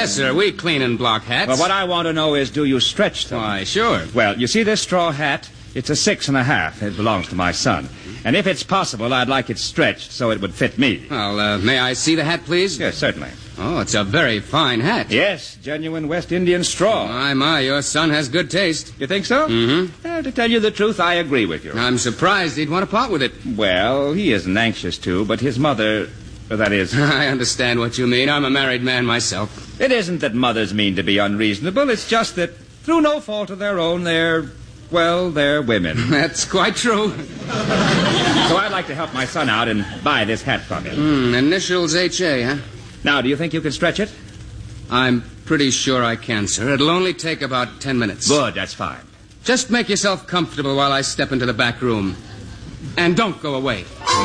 Yes, sir. We clean and block hats. Well, what I want to know is, do you stretch them? Why, sure. Well, you see this straw hat? It's a 6.5. It belongs to my son. And if it's possible, I'd like it stretched so it would fit me. Well, may I see the hat, please? Yes, certainly. Oh, it's a very fine hat. Yes, genuine West Indian straw. My, your son has good taste. You think so? Mm-hmm. Well, to tell you the truth, I agree with you. I'm surprised he'd want to part with it. Well, he isn't anxious to, but his mother... that is... I understand what you mean. I'm a married man myself. It isn't that mothers mean to be unreasonable. It's just that, through no fault of their own, they're women. That's quite true. So I'd like to help my son out and buy this hat from him. Initials H.A., huh? Now, do you think you can stretch it? I'm pretty sure I can, sir. It'll only take about 10 minutes. Good, that's fine. Just make yourself comfortable while I step into the back room. And don't go away.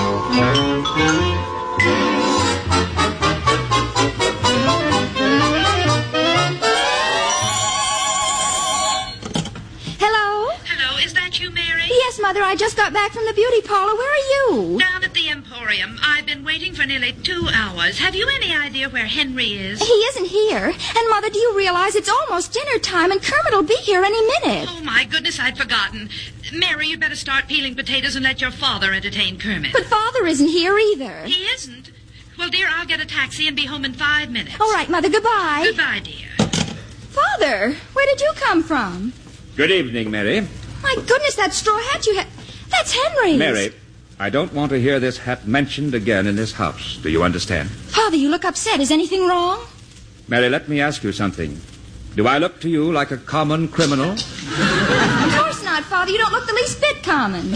Yes, Mother, I just got back from the beauty parlor. Where are you? Down at the Emporium. I've been waiting for nearly 2 hours. Have you any idea where Henry is? He isn't here. And, Mother, do you realize it's almost dinner time and Kermit will be here any minute? Oh, my goodness, I'd forgotten. Mary, you'd better start peeling potatoes and let your father entertain Kermit. But Father isn't here either. He isn't? Well, dear, I'll get a taxi and be home in 5 minutes. All right, Mother, goodbye. Goodbye, dear. Father, where did you come from? Good evening, Mary. My goodness, that straw hat you had... That's Henry's. Mary, I don't want to hear this hat mentioned again in this house. Do you understand? Father, you look upset. Is anything wrong? Mary, let me ask you something. Do I look to you like a common criminal? Of course not, Father. You don't look the least bit common.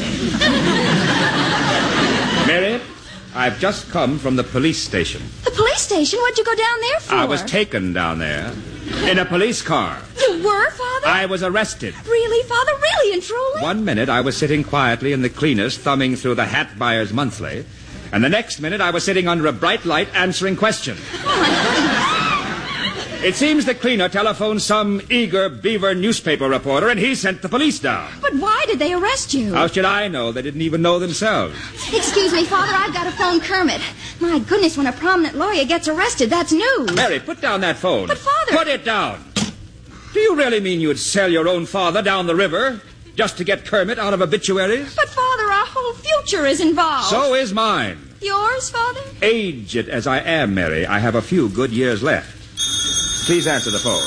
Mary, I've just come from the police station. The police station? What'd you go down there for? I was taken down there in a police car. You were, Father? I was arrested. Really, Father? Really and truly? 1 minute I was sitting quietly in the cleaners thumbing through the Hat Buyers Monthly, and the next minute I was sitting under a bright light answering questions. Oh, my goodness. It seems the cleaner telephoned some eager beaver newspaper reporter, and he sent the police down. But why did they arrest you? How should I know? They didn't even know themselves. Excuse me, Father, I've got to phone Kermit. My goodness, when a prominent lawyer gets arrested, that's news. Mary, put down that phone. But, Father... Put it down. Do you really mean you'd sell your own father down the river just to get Kermit out of obituaries? But, Father, our whole future is involved. So is mine. Yours, Father? Aged as I am, Mary, I have a few good years left. Please answer the phone.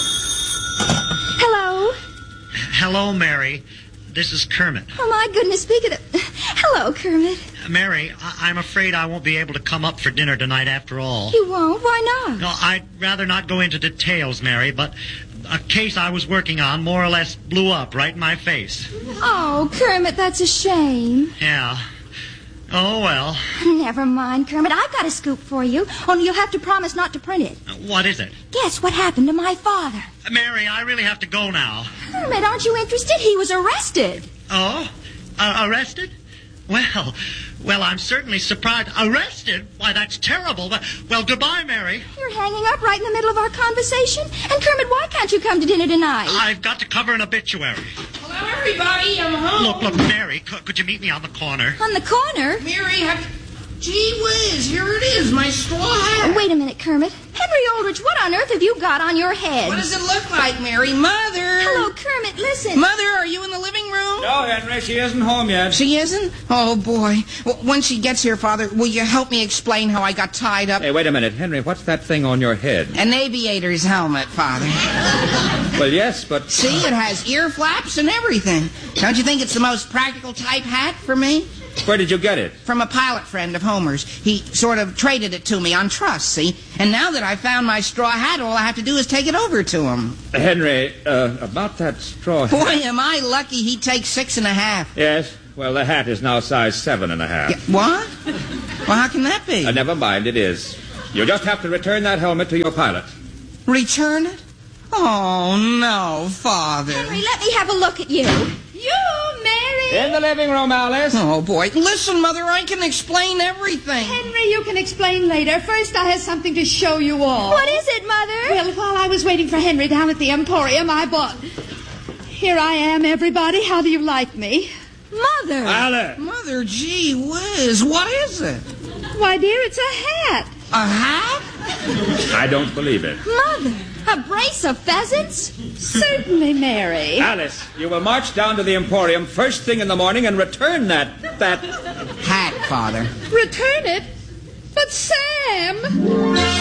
Hello? Hello, Mary. This is Kermit. Oh, my goodness, speak of the... Hello, Kermit. Mary, I'm afraid I won't be able to come up for dinner tonight after all. You won't? Why not? No, I'd rather not go into details, Mary, but a case I was working on more or less blew up right in my face. Oh, Kermit, that's a shame. Yeah. Oh, well. Never mind, Kermit. I've got a scoop for you. Only you'll have to promise not to print it. What is it? Guess what happened to my father? Mary, I really have to go now. Kermit, aren't you interested? He was arrested. Oh? Arrested? Well, I'm certainly surprised. Arrested? Why, that's terrible. Well, goodbye, Mary. You're hanging up right in the middle of our conversation? And, Kermit, why can't you come to dinner tonight? I've got to cover an obituary. Hello, everybody. I'm home. Look, Mary, could you meet me on the corner? On the corner? Mary, gee whiz, here it is, my straw hat. Wait a minute, Kermit. Henry Aldrich, what on earth have you got on your head? What does it look like, Mary? Mother! Hello, Kermit, listen. Mother, are you in the living room? No, Henry, she isn't home yet. She isn't? Oh, boy. When she gets here, Father, will you help me explain how I got tied up? Hey, wait a minute. Henry, what's that thing on your head? An aviator's helmet, Father. Well, yes, but... See, it has ear flaps and everything. Don't you think it's the most practical type hat for me? Where did you get it? From a pilot friend of Homer's. He sort of traded it to me on trust, see? And now that I found my straw hat, all I have to do is take it over to him. Henry, about that straw hat... Boy, am I lucky he takes 6.5. Yes, well, the hat is now size 7.5. Yeah, what? Well, how can that be? Never mind, it is. You'll just have to return that helmet to your pilot. Return it? Oh, no, Father. Henry, let me have a look at you. You, Mary? In the living room, Alice. Oh, boy. Listen, Mother, I can explain everything. Henry, you can explain later. First, I have something to show you all. What is it, Mother? Well, while I was waiting for Henry down at the Emporium, I bought... Here I am, everybody. How do you like me? Mother. Alice. Mother, gee whiz. What is it? Why, dear, it's a hat. A hat? I don't believe it. Mother, a A brace of pheasants? Certainly, Mary. Alice, you will march down to the Emporium first thing in the morning and return that... Hat, Father. Return it? But Sam!